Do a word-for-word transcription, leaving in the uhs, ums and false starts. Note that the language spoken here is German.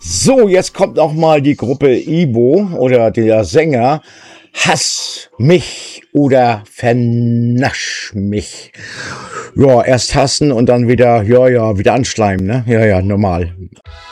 So, jetzt kommt noch mal die Gruppe Ibo oder der Sänger. Hass mich oder vernasch mich. Ja, erst hassen und dann wieder, ja, ja, wieder anschleimen, ne? Ja, ja, normal.